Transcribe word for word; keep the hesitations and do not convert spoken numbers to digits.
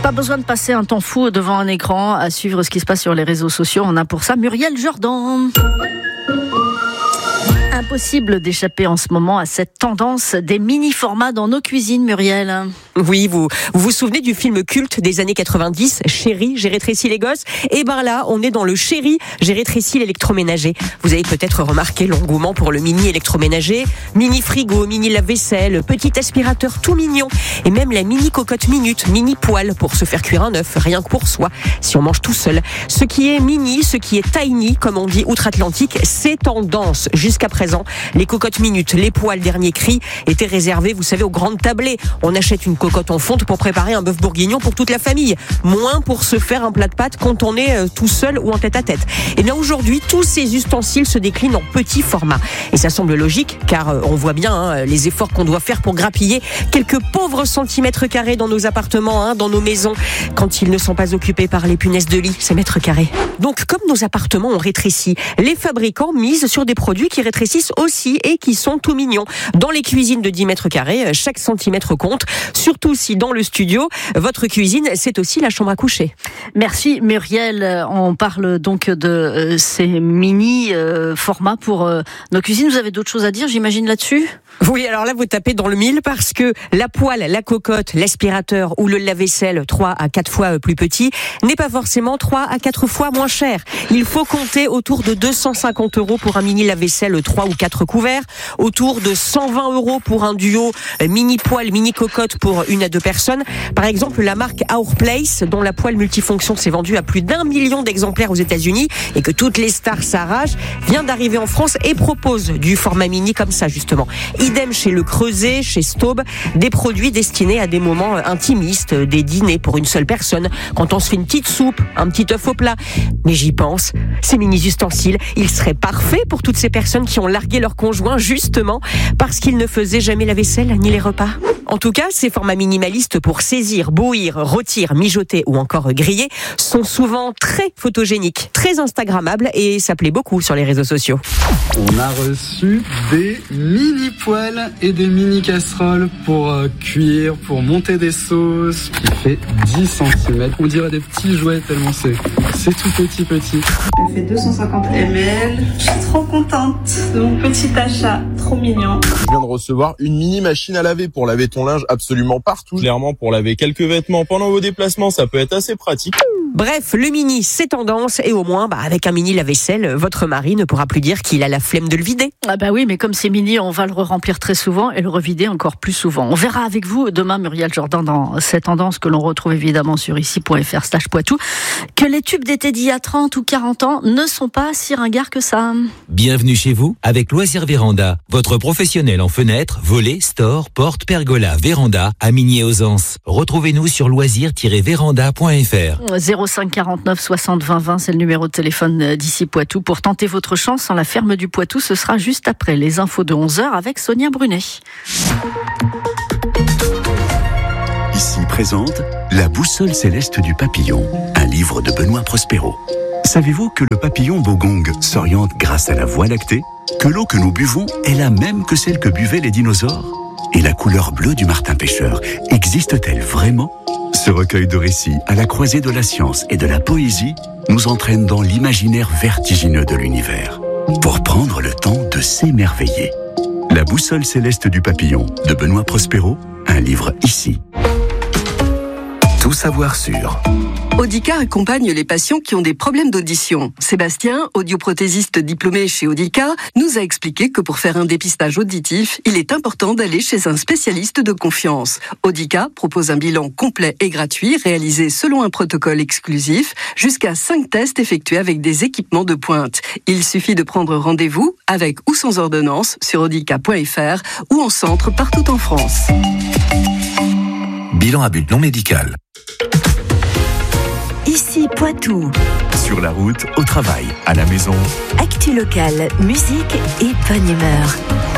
Pas besoin de passer un temps fou devant un écran à suivre ce qui se passe sur les réseaux sociaux. On a pour ça Muriel Jourdan. Impossible d'échapper en ce moment à cette tendance des mini-formats dans nos cuisines, Muriel. Oui, vous, vous vous souvenez du film culte des années quatre-vingt-dix, Chérie, j'ai rétréci les gosses? Et ben là, on est dans le Chérie, j'ai rétréci l'électroménager. Vous avez peut-être remarqué l'engouement pour le mini électroménager, mini frigo, mini lave-vaisselle, petit aspirateur tout mignon, et même la mini cocotte minute, mini poêle pour se faire cuire un œuf, rien que pour soi, si on mange tout seul. Ce qui est mini, ce qui est tiny, comme on dit outre-Atlantique, c'est tendance. Jusqu'à présent, les cocottes minutes, les poêles dernier cri étaient réservés, vous savez, aux grandes tablées. On achète une cocotte en fonte pour préparer un bœuf bourguignon pour toute la famille. Moins pour se faire un plat de pâtes quand on est euh, tout seul ou en tête à tête. Et bien aujourd'hui, tous ces ustensiles se déclinent en petits formats. Et ça semble logique, car euh, on voit bien hein, les efforts qu'on doit faire pour grappiller quelques pauvres centimètres carrés dans nos appartements, hein, dans nos maisons, quand ils ne sont pas occupés par les punaises de lit, ces mètres carrés. Donc, comme nos appartements ont rétréci, les fabricants misent sur des produits qui rétrécissent aussi et qui sont tout mignons. Dans les cuisines de dix mètres carrés, chaque centimètre compte, surtout si dans le studio, votre cuisine, c'est aussi la chambre à coucher. Merci Muriel. On parle donc de euh, ces mini euh, formats pour euh, nos cuisines. Vous avez d'autres choses à dire, j'imagine, là-dessus ? Oui, alors là, vous tapez dans le mille parce que la poêle, la cocotte, l'aspirateur ou le lave-vaisselle trois à quatre fois plus petit n'est pas forcément trois à quatre fois moins cher. Il faut compter autour de deux cent cinquante euros pour un mini lave-vaisselle trois ou quatre couverts, autour de cent vingt euros pour un duo mini poêle, mini cocotte pour une à deux personnes. Par exemple, la marque Our Place, dont la poêle multifonction s'est vendue à plus d'un million d'exemplaires aux États-Unis et que toutes les stars s'arrachent, vient d'arriver en France et propose du format mini comme ça, justement. Idem chez Le Creuset, chez Staub, des produits destinés à des moments intimistes, des dîners pour une seule personne, quand on se fait une petite soupe, un petit œuf au plat. Mais j'y pense, ces mini-ustensiles, ils seraient parfaits pour toutes ces personnes qui ont largué leur conjoint justement parce qu'ils ne faisaient jamais la vaisselle ni les repas. En tout cas, ces formats minimalistes pour saisir, bouillir, rôtir, mijoter ou encore griller sont souvent très photogéniques, très instagrammables et ça plaît beaucoup sur les réseaux sociaux. On a reçu des mini poêles et des mini casseroles pour euh, cuire, pour monter des sauces, qui fait dix centimètres. On dirait des petits jouets tellement c'est, c'est tout petit petit. Elle fait deux cent cinquante millilitres. Je suis trop contente de mon petit achat, trop mignon. Je viens de recevoir une mini machine à laver pour laver ton linge absolument partout. Clairement, pour laver quelques vêtements pendant vos déplacements, ça peut être assez pratique. Bref, le mini, c'est tendance et au moins, bah, avec un mini lave-vaisselle, votre mari ne pourra plus dire qu'il a la flemme de le vider. Ah bah oui, mais comme c'est mini, on va le remplir très souvent et le revider encore plus souvent. On verra avec vous demain, Muriel Jourdan, dans cette tendance que l'on retrouve évidemment sur ici point f r slash Poitou, que les tubes d'été d'il y a trente ou quarante ans ne sont pas si ringards que ça. Bienvenue chez vous avec Loisirs Véranda, votre professionnel en fenêtres, volets, stores, portes, pergolas, véranda à Migné-aux-Anses. Retrouvez-nous sur loisirs tiret véranda point f r. zéro cinq quarante-neuf soixante vingt vingt, c'est le numéro de téléphone d'ici Poitou. Pour tenter votre chance en la ferme du Poitou, ce sera juste après les infos de onze heures avec Sonia Brunet. Ici présente La boussole céleste du papillon, un livre de Benoît Prospero. Savez-vous que le papillon bogong s'oriente grâce à la voie lactée? Que l'eau que nous buvons est la même que celle que buvaient les dinosaures? Et la couleur bleue du martin pêcheur existe-t-elle vraiment? Ce recueil de récits à la croisée de la science et de la poésie nous entraîne dans l'imaginaire vertigineux de l'univers pour prendre le temps de s'émerveiller. La boussole céleste du papillon de Benoît Prospero, un livre ici. Tout savoir sur... Audica accompagne les patients qui ont des problèmes d'audition. Sébastien, audioprothésiste diplômé chez Audica, nous a expliqué que pour faire un dépistage auditif, il est important d'aller chez un spécialiste de confiance. Audica propose un bilan complet et gratuit réalisé selon un protocole exclusif, jusqu'à cinq tests effectués avec des équipements de pointe. Il suffit de prendre rendez-vous avec ou sans ordonnance sur audica point f r ou en centre partout en France. Bilan à but non médical. Ici Poitou. Sur la route, au travail, à la maison. Actu locale, musique et bonne humeur.